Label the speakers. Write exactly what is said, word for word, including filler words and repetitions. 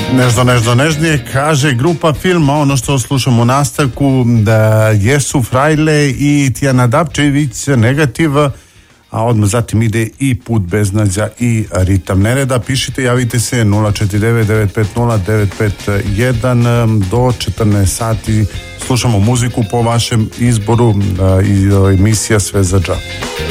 Speaker 1: Nešto, nešto nežnije, kaže grupa Filma, ono što slušamo u nastavku, da jesu Frajle i Tijana Dapčević, Negativ, a odmah zatim ide i Put beznađa i Ritam nereda. Pišite, javite se nula četiri devet devet pet nula devet pet jedan do četrnaest sati. Slušamo muziku po vašem izboru i emisija Sve za džab.